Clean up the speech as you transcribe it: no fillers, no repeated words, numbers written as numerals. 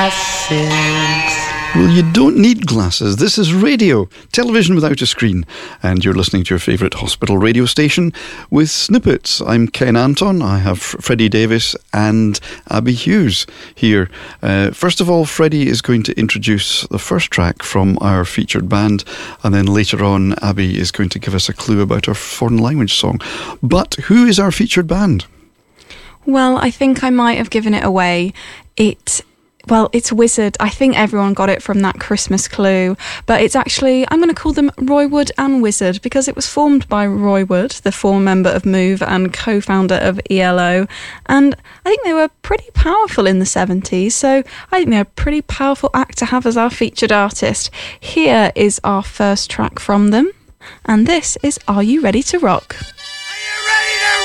Well, you don't need glasses. This is radio, television without a screen. And you're listening to your favourite hospital radio station with Snippets. I'm Ken Anton. I have Freddie Davis and Abby Hughes here. First of all, Freddie is going to introduce the first track from our featured band. And then later on, Abby is going to give us a clue about our foreign language song. But who is our featured band? Well, I think I might have given it away. It's Wizzard. I think everyone got it from that Christmas clue, but it's actually, I'm going to call them Roy Wood and Wizzard because it was formed by Roy Wood, the former member of Move and co-founder of ELO, and I think they were pretty powerful in the 70s, so I think they're a pretty powerful act to have as our featured artist. Here is our first track from them, and this is Are You Ready to Rock?